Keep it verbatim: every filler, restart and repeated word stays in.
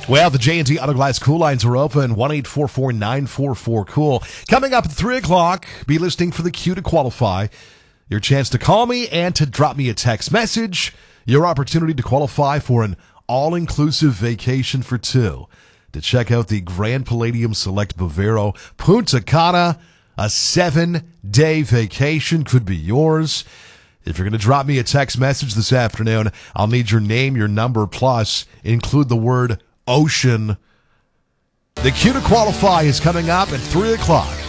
Well, the J and T Auto Glass Cool lines are open, one eight four four, nine four four, cool. Coming up at three o'clock, be listening for the Q to qualify. Your chance to call me and to drop me a text message. Your opportunity to qualify for an all-inclusive vacation for two. To check out the Grand Palladium Select Bavaro Punta Cana, a seven-day vacation could be yours. If you're going to drop me a text message this afternoon, I'll need your name, your number, plus include the word ocean. The Q to qualify is coming up at three o'clock.